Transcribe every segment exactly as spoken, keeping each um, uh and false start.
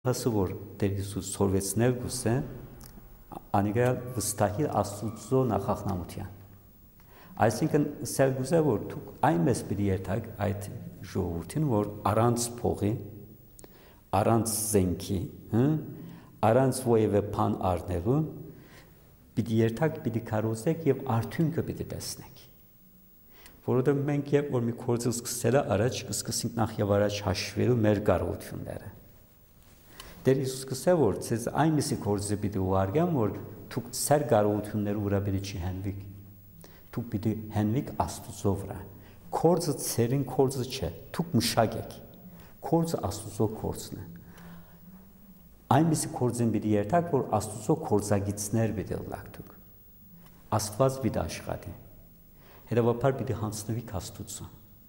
Հասը որ Տեր Հիսուս սորվեցնել գուսե, անիկա վստահի Աստուծո նախախնամության։ Այսինքն սեր գուզե որ դուք այնպես պիտի երթաք այդ ժողովրդին, որ առանց փողի, առանց զենքի, առանց ովևէ բան առնելու, պիտի երթաք, պիտի քարոզեք եւ արդյունքը պիտի տեսնեք։ Որովհետեւ մենք երբ որ մի գործը սկսելա առաջ կսկսենք նախ եւ առաջ հաշվելու մեր կարողությունները։ Տեր Հիսուս կսե որ ցեզ այնպիսի գործը պիտի ուղարկեմ, որ դուք ծեր կարողությունները վրա պիտի չհենվիք։ Դուք պիտի հենվիք Աստուծո վրա։ Գործը ցերին գործը չէ, դուք մշակեք։ Գործը Աստուծո գործն է։ Այնպիսի գործին պիտի երթաք, որ Աստուծո գործագիծներ պիտի լակ դուք։ Աստված պիտի աշխատի։ Հետևաբար պիտի հանձնվիք Աստուծո։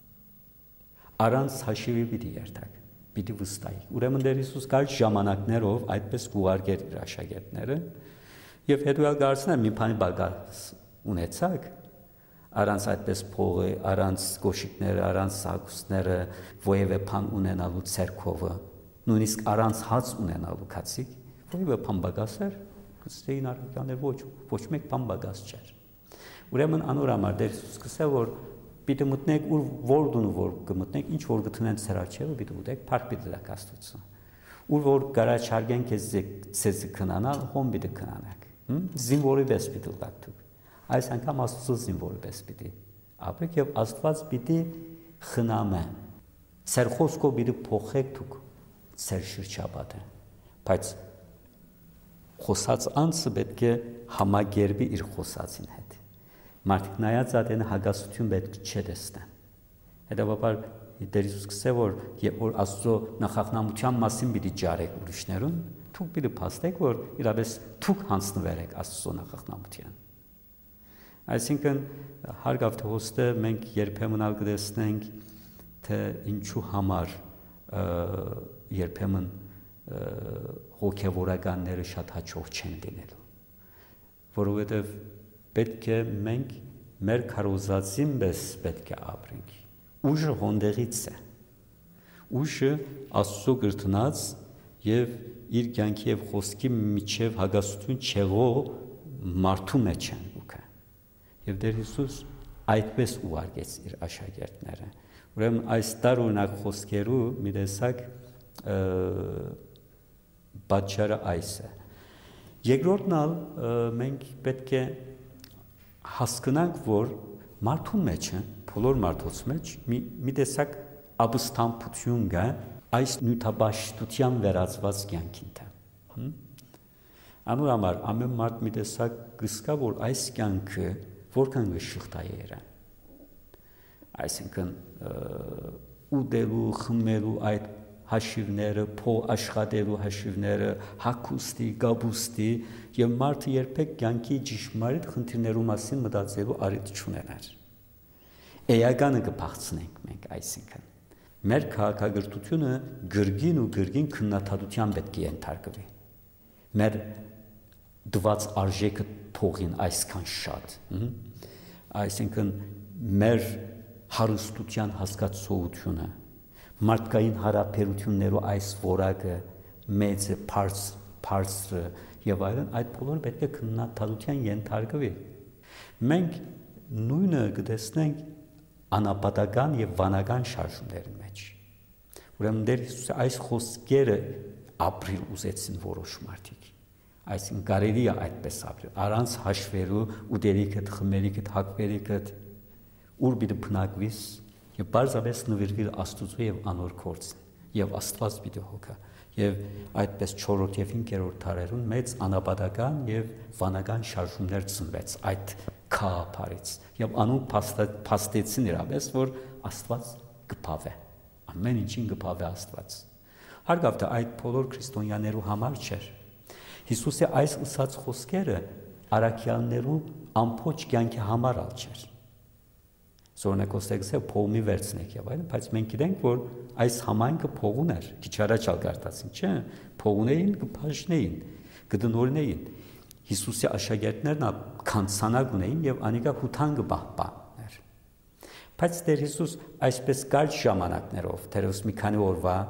Առանց հաշիվի պիտի երթաք։ Պիտի վստահի։ Ուրեմն Տեր Հիսուս կար ժամանակներով այդպես կուղարկեր իր աշակերտները եւ հետո էլ գարցնել մի բանի բագաս ունեցակ առանց այդպես փողը, առանց կոշիկները, առանց սակուսները, ովևէ բան ունենալու ցերկովը, նույնիսկ առանց հաց ունենալու քացիկ, ովևէ բան բագասեր, կստեին արքաներ ոչ, ոչ մեկ բան բագաս չէր։ Ուրեմն անոր համար Տեր Հիսուս կսե որ պիտի մտնեք ուր որ դու որ կմտնեք ինչ որ գտնեն ցեր արջևը պիտի ուտեք փառք պիտի դաք Աստծո ուր որ գարաչարգեն քեզ ցեզ քնանալ հոմ պիտի քնանաք զինվորի պես պիտի լատուք այս անգամ Աստծո զինվորի պես պիտի ապրեք եւ Աստված պիտի խնամե ցեր խոսքով պիտի փոխեք դուք ցեր շրջապատը բայց խոսած անձը պետք է համագերբի իր խոսածին հետ Մարդիկ նայած ատեն հագասություն պետք չէ տեսնեն։ Հետևաբար Տեր Հիսուս կսե որ երբ որ Աստծո նախախնամության մասին պիտի ջարեք ուրիշներուն, դուք պիտի փաստեք որ իրապես դուք հանձնվեք Աստծո նախախնամության։ Այսինքն հարգավ թե հոստը մենք երբեմն ալ կտեսնենք թե ինչու համար երբեմն հոգևորականները շատ հաջող չեն լինելու։ Որովհետև պետք է մենք մեր քարոզածին պես պետք է ապրենք։ Ուժը հոնդեղից է։ Ուժը Աստծո գրտնած եւ իր կյանքի եւ խոսքի միջև հագասություն չեղող մարդու մեջ են ուքը։ Եվ Տեր Հիսուս այդպես ուղարկեց իր աշակերտները։ Ուրեմն այս տարօրինակ խոսքերու մի տեսակ պատճառը այս է։ Երկրորդն ալ մենք պետք է հասկանանք, որ մարդու մեջ է, բոլոր մարդոց մեջ մի, մի տեսակ ապստամբություն կա այս նյութաբաշխության վերածված կյանքին թե։ Անոր համար ամեն մարդ մի տեսակ կսկա, որ այս կյանքը որքան գշղթայեր է։ Այսինքն ուտելու, խմելու այդ հաշիվները, փող աշխատելու հաշիվները, հագուստի, գաբուստի եւ մարդը երբեք կյանքի ճշմարիտ խնդիրներու մասին մտածելու արիթ չունենար։ Էականը կփախցնենք մենք այսինքն։ Մեր քաղաքագրությունը գրգին ու գրգին քննադատության պետք է ենթարկվի։ Մեր դված արժեքը փողին այսքան շատ։ Այսինքն մեր հարստության հասկացողությունը մարդկային հարաբերություններու այս որակը մեծը բարձրը եւ այլն այդ բոլորը պետք է քննադատության ենթարկվի մենք նույնը կտեսնենք անապատական եւ վանական շարժումների մեջ ուրեմն Տեր Հիսուսը այս խոսքերը ապրիլ ուզեցին որոշ մարդիկ այսինքն կարելի է այդպես ապրել առանց հաշվելու ուտելիքդ խմելիքդ հագվելիքդ ուր պիտի բնակվիս Եվ բարձրապես նվիրվիր Աստուծո եւ անոր գործին եւ Աստված պիտի հոգա եւ այդպես չորրորդ եւ հինգերորդ դարերուն մեծ անապատական եւ վանական շարժումներ ծնվեց այդ քահապարից եւ անուն փաստեցին իրապես որ Աստված կփավե ամեն ինչին կփավե Աստված հարգավ թե այդ բոլոր քրիստոնյաներու համար չէր Հիսուսի այս ըսած խոսքերը արաքյաններու ամբողջ կյանքի համար ալ չէր Զորնակոստեքս է փողի վերցնեք եւ այլն, բայց մենք գիտենք, որ այս համայնքը փողուն էր, քիչ առաջ ալ գարտացին, չէ՞, փողունեին կփաժնեին, կդնորնեին։ Հիսուսի աշակերտներն քանցանակ ունեին եւ անիկա հութան կբահբաներ։ Բայց Տեր Հիսուս այսպես կարճ ժամանակներով, թերևս մի քանի օրվա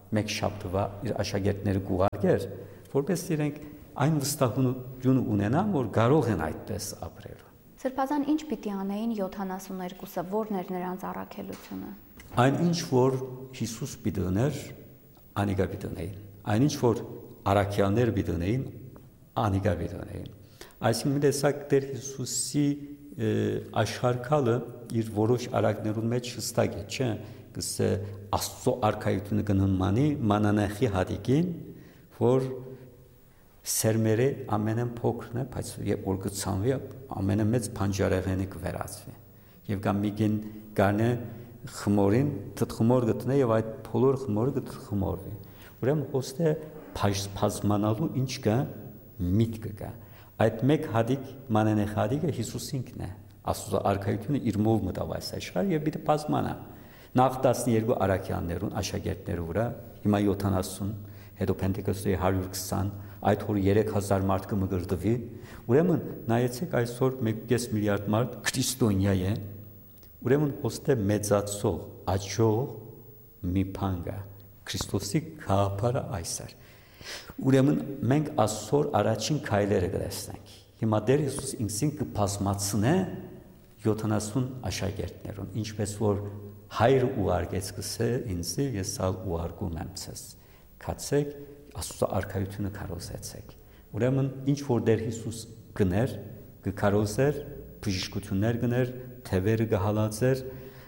մեկ շաբթվա իր աշակերտները գուղարկեր, որպես իրենք այն վստահությունը ունենան, որ կարող են այդպես ապրել։ Սրբազան ինչ պիտի անեին յոթանասուններկուսը, որն էր նրանց առաքելությունը։ Այն ինչ որ Հիսուս պիտի ուներ, անիկա պիտի ունեին։ Այն ինչ որ առաքյալները պիտի ունեին, անիկա պիտի ունեին։ Այսինքն մի տեսակ Տեր Հիսուսի աշխարհակալը իր որոշ արակներուն մեջ հստակ է, չէ՞, գսե Աստծո արքայությունը կնմանի մանանեխի հատիկին, որ սերմերը ամենեն փոքրն է, բայց երբ որ կցանվի, ամենամեծ փանջարեղենի կվերածվի։ Եվ կամ միգին գարնե խմորին թթխմոր գտնե եւ այդ փոլոր խմորը կթխմորվի։ Ուրեմն ոստե բազմանալու ինչ կա միտքը կա։ Այդ մեկ հադիկ մանենեխ հադիկը Հիսուսինքն է։ Աստծո արքայությունը իր մով մտավ այս աշխարհ եւ պիտի բազմանա։ Նախ տասնյոթ արաքյաններուն աշակերտներու վրա, հիմա յոթանասուն, հետո Պենտեկոստի հարյուր քսան, այդ որ երեք հազար մարդ կմգրդվի։ Ուրեմն նայեցեք այսօր մեկ կես միլիարդ մարդ քրիստոնյա է։ Ուրեմն ոստե մեծացող, աճող մի բան կա։ Քրիստոսի գաղափարը այս է։ Ուրեմն մենք այսօր առաջին քայլերը կտեսնենք։ Հիմա Տեր Հիսուս ինքսին կբազմացնե յոթանասուն աշակերտներուն, ինչպես որ Հայրը ուղարկեց գսե ինձ, ես ալ ուղարկում եմ ցես։ Քացեք Աստծո արքայությունը կարոզեցեք։ Ուրեմն ինչ որ Տեր Հիսուս գներ, կկարոզեր, բժշկություններ գներ, թևերը կհալածեր,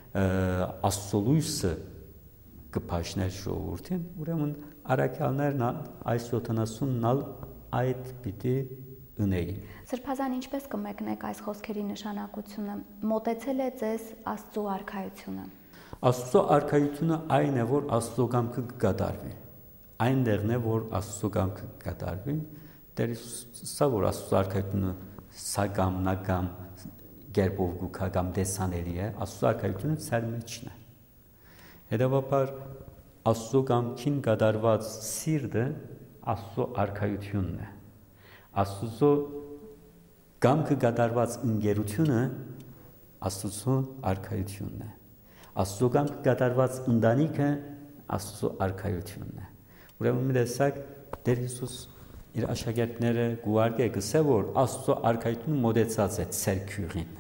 Աստծո լույսը կփաշներ ժողովրդին, ուրեմն արաքյալներն այս յոթանասունն ալ այդ պիտի ունեին։ Սրբազան ինչպես կմեկնեք այս խոսքերի նշանակությունը, մոտեցել է ձեզ Աստծո արքայությունը։ Աստծո արքայությունը այն է, որ Աստծո կամքը կկատարվի։ Այնտեղն է, որ Աստծո կամքը կկատարվի, Տեր սա որ Աստծո արքայությունը սա կամ նա կամ գերբով գուքա կամ դեսաների է, Աստծո արքայությունը ցեր մեջն է։ Հետևաբար Աստծո կամքին կատարված սիրտը Աստծո արքայությունն է։ Աստծո կամքը կատարված ընկերությունը Աստծո արքայությունն է։ Աստծո կամքը կատարված ընտանիքը Աստծո արքայությունն է։ Ուրեմն մի տեսակ Տեր Հիսուս իր աշակերտները գուարգե գսե որ Աստծո արքայությունը մոտեցած է ցեր քյուրին,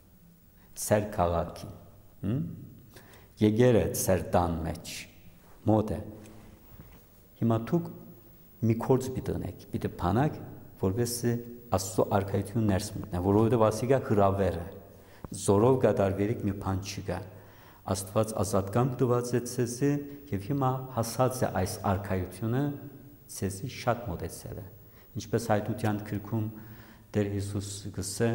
ցեր քաղաքին, եկեր է ցեր տան մեջ, մոտ է։ Հիմա դուք մի կորձ պիտենեք, պիտե փանակ, որովհետեւ Աստծո արքայությունը ներս մտնի, որովհետեւ ասիգա հրավեր է, զորով կատարվերիկ մի բան չկա։ Աստված ազատ կամք տված է ցեզի եւ հիմա հասած է այս արքայությունը ցեզի շատ մոտեցել է։ Ինչպես հայտության գրքում Տեր Հիսուս գսե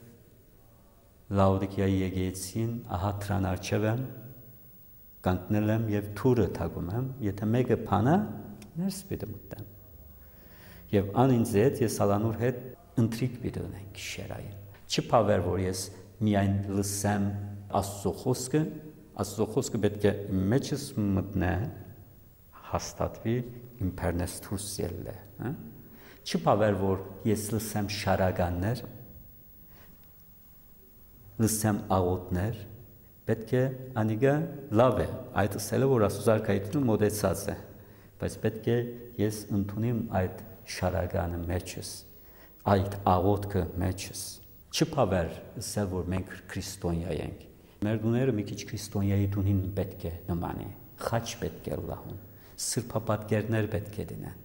Լաուդիկիայի եկեղեցին, ահա դրան արջև եմ, կանգնել եմ եւ թուրը թակում եմ, եթե մեկը փանա, ներս պիտի մտնեմ։ Եվ ան ինձ հետ ես Սալանուր հետ ընտրիկ պիտի ունենք գիշերային։ Չփավեր որ ես միայն լսեմ Աստծո խոսքը, Աստծո խոսքը պետք է իմ մեջս մտնե, հաստատվի, իմ բեռնես դուրս ելլե, հա։ Չփավեր որ ես լսեմ շարականներ, լսեմ աղոթներ, պետք է անիգա լավ է, այդ ասելը որ Աստծո արքայությունը մոտեցած է, բայց պետք է ես ընդունեմ այդ շարականը մեջս, այդ աղոթքը մեջս։ Չփավեր ասել որ մենք քրիստոնյա ենք։ Մեր դուները մի քիչ քրիստոնյայի դունին պետք է նմանի, խաչ պետք է լահուն, սրբապատկերներ պետք է դինեն։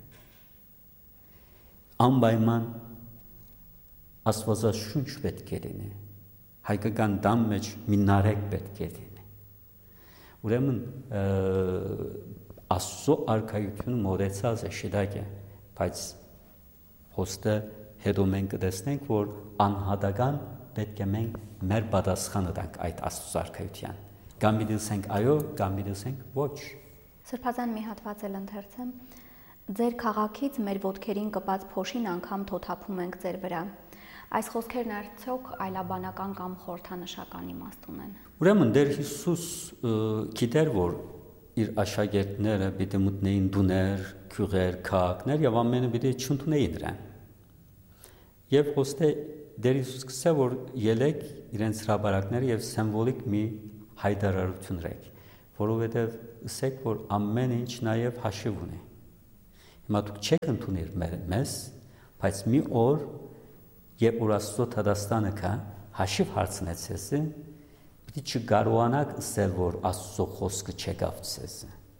Անպայման Աստվածաշունչ պետք է դինի, հայկական դամ մեջ մի նարեկ պետք է դինի։ Ուրեմն Աստծո արքայությունը մոտեցած է շիդակ է, բայց հոստը հետո մենք կտեսնենք, որ անհատական պետք է մենք մեր պատասխանը տանք այդ Աստծո արքայության։ Կամ դիտենք այո, կամ դիտենք ոչ։ Սրբազան մի հատված էլ ընթերցեմ։ Ձեր քաղաքից մեր ոտքերին կպած փոշին անգամ թոթափում ենք ձեր վրա։ Այս խոսքերն արդյոք այլաբանական կամ խորհրդանշական իմաստ ունեն։ Ուրեմն Տեր Հիսուս գիտեր, որ իր աշակերտները պիտի մտնեին դուներ, քյուղեր, քաղաքներ եւ ամենը պիտի չընդունեին դրան։ Եվ ոստե Տեր Հիսուս գսե որ ելեք իրենց հրաբարակները եւ սիմվոլիկ մի հայտարարություն ռեք, որովհետև ասեք, որ ամեն ինչ նաև հաշիվ ունի։ Հիմա դուք չեք ընդունել մեզ, բայց մի օր, երբ որ Աստծո Թադաստանը կա, հաշիվ հարցնեց ես, պիտի չկարողանաք ասել, որ Աստծո խոսքը չեկավ ցեզ։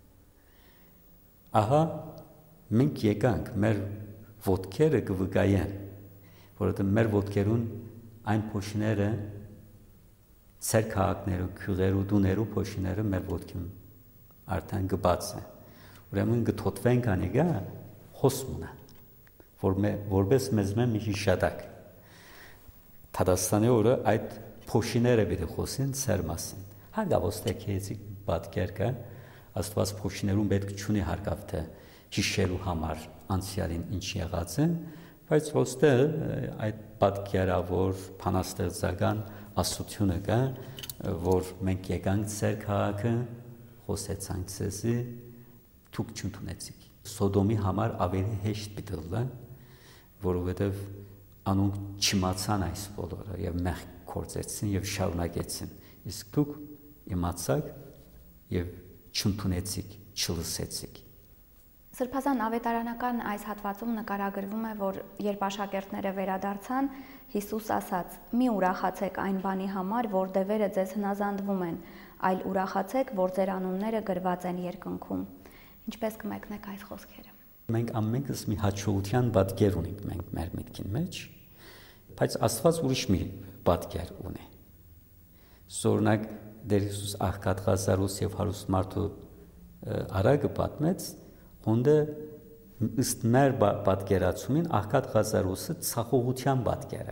Ահա մենք եկանք մեր ոտքերը կվկայեն, որովհետև մեր ոտքերուն այն փոշիները, ծեր քաղաքներու, քյուղերու, դուներու փոշիները մեր ոտքին արդեն գբաց է։ Ուրեմն գթոթվենք անիգա խոսմունը, որ մե որպես մեզ մի հիշադակ։ Թադաստանի օրը այդ փոշիները պիտի խոսին ծեր մասին։ Հարգավոս տեքեզի պատկեր կա, Աստված փոշիներուն պետք չունի հարգավ թե հիշելու համար անցյալին ինչ եղած է, բայց ոստեղ այդ պատկերավոր փանաստեղծական աստությունը կա, որ մենք եկանք ծեր քաղաքը, խոսեցանք ցեզի, դուք չընդունեցիք։ Սոդոմի համար ավելի հեշտ պիտի լա, որովհետև անոնք չիմացան այս բոլորը եւ մեղք կործեցին եւ շարունակեցին։ Իսկ դուք իմացաք եւ չընդունեցիք, չլսեցիք։ Սրբազան ավետարանական այս հատվածում նկարագրվում է, որ երբ աշակերտները վերադարձան, Հիսուս ասաց. «Մի ուրախացեք այն բանի համար, որ դևերը ձեզ հնազանդվում են, այլ ուրախացեք, որ ձեր անունները գրված են երկնքում»։ Ինչպես կմեկնեք այս խոսքերը։ Մենք ամենքս մի հաջողության պատկեր ունենք մենք մեր միտքին մեջ, բայց Աստված ուրիշ մի պատկեր ունի։ Սորնակ Տեր Հիսուս աղքատ Ղազարոս եւ հարուստ մարդու արագը պատմեց, հոնդը ըստ մեր պատկերացումին աղքատ Ղազարոսը ցախողության պատկեր է։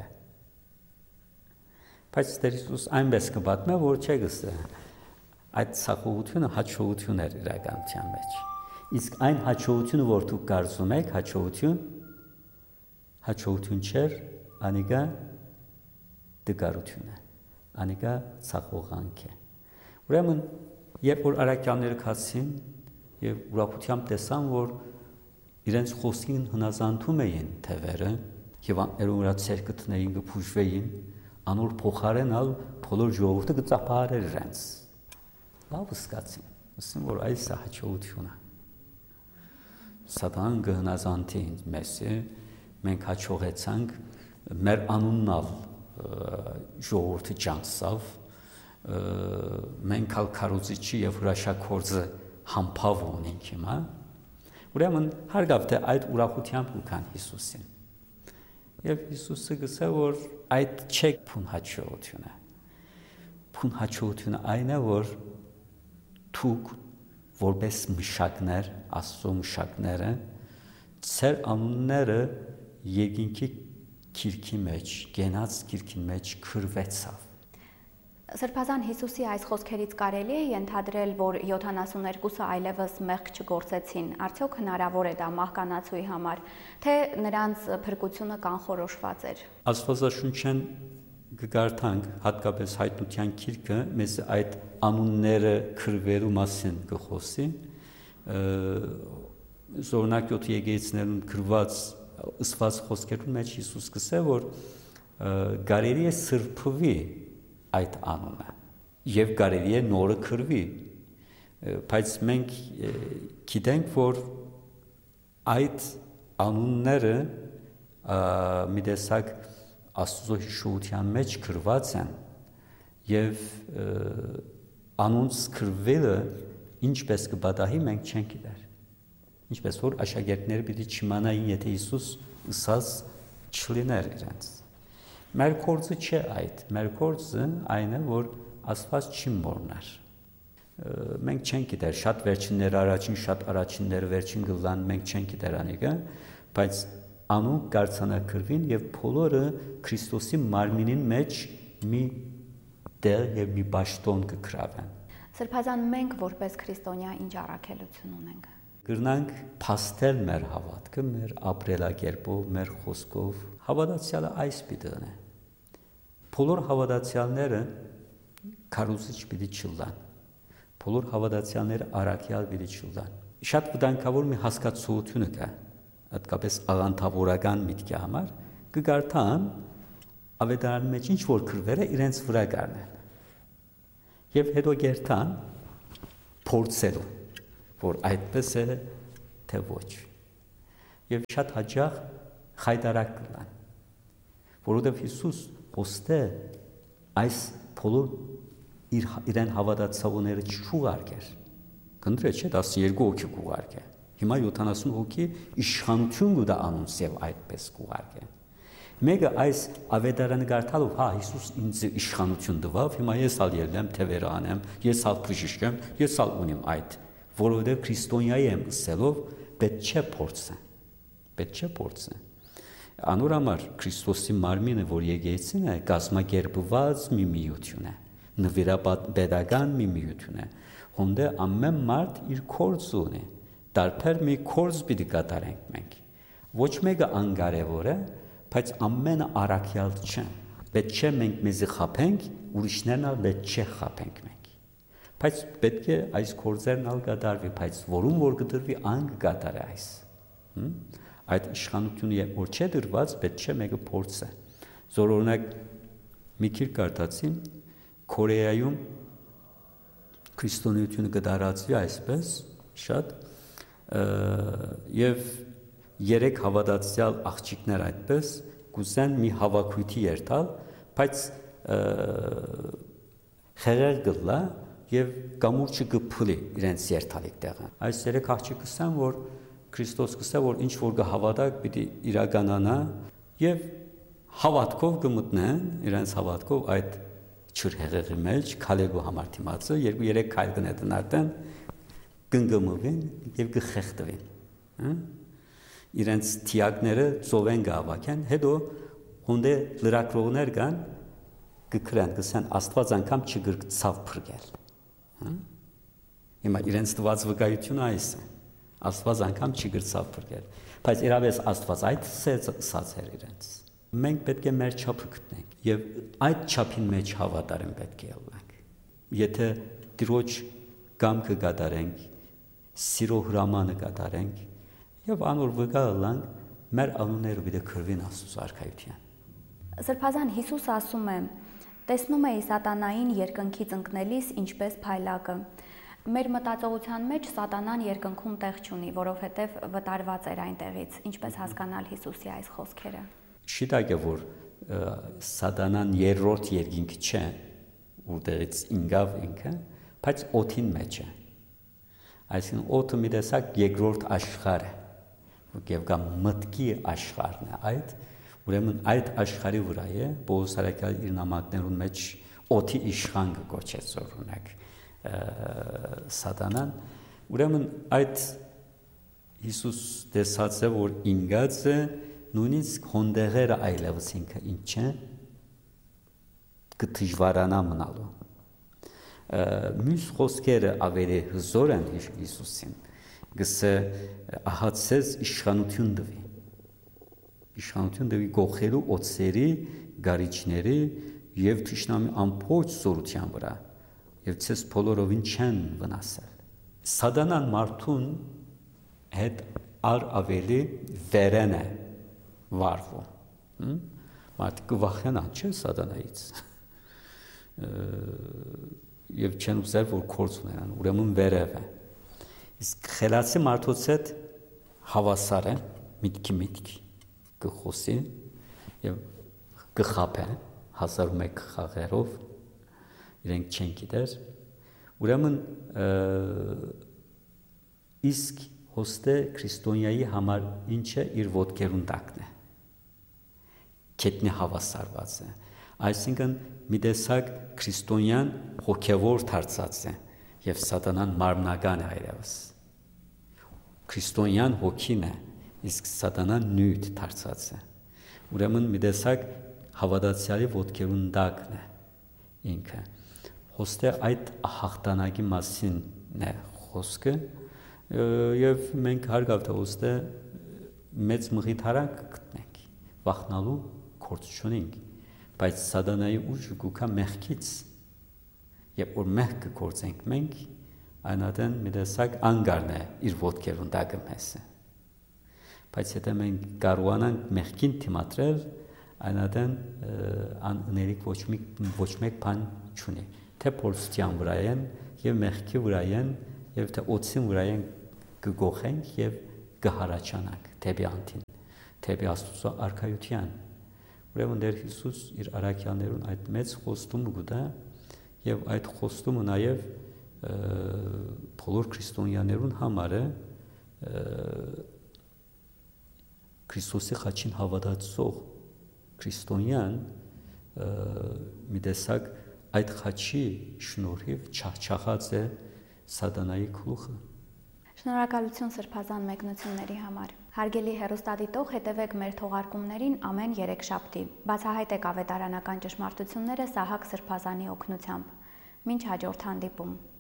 Բայց Տեր Հիսուս այնպես կպատմի, որ չէ գսե այդ ցախողությունը հաջողություն էր իրականության մեջ։ Իսկ այն հաջողությունը, որ դուք կարծում եք, հաջողություն հաջողություն չէր, անիկա դգարություն է, անիկա ցախողանք է։ Ուրեմն, երբ որ արաքյանները քացին եւ ուրախությամբ տեսան, որ իրենց խոսքին հնազանդում էին թևերը եւ աներու վրա ցերկտներին կփուժվեին, անոր փոխարենալ բոլոր ժողովուրդը կծափահարեր իրենց։ Լավ սկացին, ասում որ այս է հաջողությունը։ Սատան կհնազանդի մեզ, մենք հաջողեցանք, մեր անուննալ ժողովուրդը ջանցավ, մենք ալ քարոզիչի եւ հրաշագործը համբավ ունենք հիմա։ Ուրեմն հարգավ թե այդ ուրախությամբ կան Հիսուսին։ Եվ Հիսուսը գսե որ այդ չէ փուն հաջողությունը։ Փուն հաջողությունը այն է, որ դուք որպես մշակներ, Աստծո մշակները, ծեր անունները երկինքի քիրքի մեջ, գենաց քիրքի մեջ քրվեցավ։ Սրբազան Հիսուսի այս խոսքերից կարելի է ենթադրել, որ յոթանասուններկուսը այլևս մեղք չգործեցին, արդյոք հնարավոր է դա մահկանացուի համար, թե նրանց փրկությունը կանխորոշված էր։ Աստվածաշունչեն կգարթանք, հատկապես հայտնության քիրքը, մեզ այդ անունները քրվելու մասին կխոսի, Զորնակ յոթ եկեղեցիներուն քրված ըսված խոսքերուն մեջ Հիսուս կսե, որ կարելի է սրբվի այդ անունը եւ կարելի է նորը քրվի, բայց մենք գիտենք, որ այդ անունները մի տեսակ Աստծո հիշողության մեջ քրված են եւ անոնց քրվելը ինչպես կբադահի մենք չենք գիտեր։ Ինչպես որ աշակերտները պիտի չիմանային, եթե Հիսուս ըսած չլիներ իրենց։ Մեր գործը չէ այդ, մեր գործը այն է, որ Աստված չի մոռնար։ Մենք չենք գիտեր, շատ վերջիններ առաջին, շատ առաջինները վերջին գլան, մենք չենք գիտեր անիկը, բայց անուն կարծանակրվին եւ բոլորը Քրիստոսի մարմինին մեջ մի դեր եւ մի բաշտոն կգրավեն։ Սրբազան մենք որպես քրիստոնյա ինչ առաքելություն ունենք։ Գրնանք փաստել մեր հավատքը, մեր ապրելակերպով, մեր խոսքով։ Հավատացյալը այս պիտի է։ Բոլոր հավատացյալները քարոզիչ պիտի չլան։ Բոլոր հավատացյալները առաքյալ պիտի չլան։ Շատ վտանգավոր մի հասկացություն կա, հատկապես աղանդավորական միտքի համար, կգարթան ավետարանի մեջ ինչ որ քրվերը իրենց վրա գարնեն։ Եվ հետո գերտան փորձելու, որ այդպես է թե ոչ։ Եվ շատ հաճախ խայտարակ կլան, որովհետև Հիսուս ոստե այս բոլոր իր իրեն հավատացողները չուղարկեր։ Կնդրե չէ տասներկու հոգի կուղարկե։ Հիմա յոթանասուն հոգի իշխանություն կուտա անոնց եւ այդպես կուղարկե։ Մեկը այս ավետարանը գարտալով, հա, Հիսուս ինձ իշխանություն տվավ, հիմա ես ալ ելնեմ, թևերը անեմ, ես ալ բժիշկեմ, ես ալ ունիմ այդ, որովհետև քրիստոնյայի եմ ըսելով, պետք չէ փորձը։ Պետք չէ փորձը։ Անոր համար Քրիստոսի մարմինը, որ եկեղեցին է, կազմակերպված մի միություն է, նվիրապետական մի միություն է, հոնդե ամեն մարդ իր կորձ ունի, տարբեր մի կորձ պիտի կատարենք մենք։ Ոչ մեկը անկարևոր է, բայց ամենը առաքյալ չեն։ Պետք չէ մենք մեզի խաբենք, ուրիշներն ալ պետք չէ խաբենք մենք։ Բայց պետք է այս կորձերն ալ կատարվի, բայց որում որ կդրվի ան կկատարի այս։ Այդ իշխանությունը որ չէ դրված, պետք չէ մեկը փորձը։ Զորօրինակ մի քիչ կարդացի Կորեայում քրիստոնեությունը կդարածվի այսպես շատ եւ երեք հավատացյալ աղջիկներ այդպես կուսեն մի հավաքույթի երթալ, բայց խեղեր գլա եւ կամուրջը կփլի իրենց երթալիք տեղը։ Այս երեք աղջիկը ասան, որ Քրիստոս կսա, որ ինչ որ կհավատակ պիտի իրականանա եւ հավատքով կմտնեն, իրենց հավատքով այդ չրհեղեղի մեջ քալելու համար դիմացը երկու երեք քայլ կնետեն արդեն կնգմվին եւ կխեղդվին։ Իրենց թիակները ծովեն գավակեն, հետո հոնդե լրակրողներ կան կքրան, կսան Աստված անգամ չգրկցավ փրկել։ Հիմա իրենց տված վկայությունը այս է։ Աստված անգամ չգրկցավ փրկել, բայց իրավես Աստված այդ սացեր իրենց։ Մենք պետք է մեր չափը գտնենք եւ այդ չափին մեջ հավատարիմ պետք է ելնենք։ Եթե Տիրոջ կամքը կատարենք, սիրո հրամանը կատարենք եւ անոր վկա ըլանք, մեր անունները պիտի քրվին Աստծո արքայության։ Սրբազան Հիսուս ասում է. տեսնում էի սատանային երկնքից ընկնելիս ինչպես փայլակը։ Մեր մտածողության մեջ սատանան երկնքում տեղ չունի, որովհետև վտարված էր այնտեղից։ Ինչպես հասկանալ Հիսուսի այս խոսքերը։ Շիտակ է, որ սատանան երրորդ երկինք չէ, որտեղից ինգավ ինքը, բայց օդին մեջ է։ Այսինքն օդը մի տեսակ երկրորդ աշխարհ է, եւ կա մտքի աշխարհն է այդ, ուրեմն այդ աշխարհի վրա է Պողոս Արաքյալը իր նամակներուն մեջ օդի իշխան կոչեց օրինակ սատանան, ուրեմն այդ Հիսուս տեսած է, որ ինգած է նույնիսկ հոնդեղերը այլևս ինքը ինչ է կդժվարանա մնալու։ Մյուս խոսքերը ավելի հզոր են Հիսուսին, գսե ահացես իշխանություն դվի, իշխանություն դվի գողելու օծերի, գարիչների եւ թշնամի ամբողջ զորության վրա։ Եվ ցես բոլորովին չեն վնասել։ Սատանան մարդուն հետ ար ավելի վերեն է վարվում։ Մարդը կվախենան, չէ՞ սատանայից։ Եվ չեն ուզել, որ կորց ունենան, ուրեմն վերև է։ Իսկ խելացի մարդոց հետ հավասար է, միտքի միտքի կխոսի եւ կխապե հազար ու մեկ խաղերով իրենք չեն գիտեր, ուրեմն իսկ հոստե քրիստոնյայի համար ինչ է իր ոտքերուն տակն է, կետնի հավասարված է, այսինքն մի տեսակ քրիստոնյան հոգևոր դարձած է եւ սատանան մարմնական է այլևս, քրիստոնյան հոգին է, իսկ սատանան նյութ դարձած է, ուրեմն մի տեսակ հավատացյալի ոտքերուն տակն է ինքը, հոստե այդ հաղթանակի մասին է խոսքը եւ մենք հարգավ թե հոստե մեծ մղիթարանք գտնենք, վախնալու գործ չունենք, բայց սատանայի ուժը գուքա մեղքից, եւ որ մեղքը գործենք մենք, այնադեն մի տեսակ անգարն է իր ոտքերուն տակը մեզ է, բայց եթե մենք կարողանանք մեղքին դիմադրել, այնադեն աներիկ ոչ մի ոչ մեկ բան չունի, թե փորձության վրա են եւ մեղքի վրա են եւ թե օծին վրա են կգողենք եւ կհարաճանանք դեպի անտին, դեպի Աստծո արքայության։ Ուրեմն Տեր Հիսուս իր առաքյալներուն այդ մեծ խոստումը գտա եւ այդ խոստումը նաեւ բոլոր քրիստոնյաներուն համար է Քրիստոսի խաչին հավատացող քրիստոնյան մի տեսակ այդ խաչի շնորհիվ չախչախած է սատանայի գլուխը։ Շնորհակալություն սրբազան մեկնությունների համար։ Հարգելի հեռուստադիտող, հետևեք մեր թողարկումներին ամեն երեքշաբթի։ Բացահայտեք ավետարանական ճշմարտությունները Սահակ Սրբազանի օգնությամբ։ Մինչ հաջորդ հանդիպում։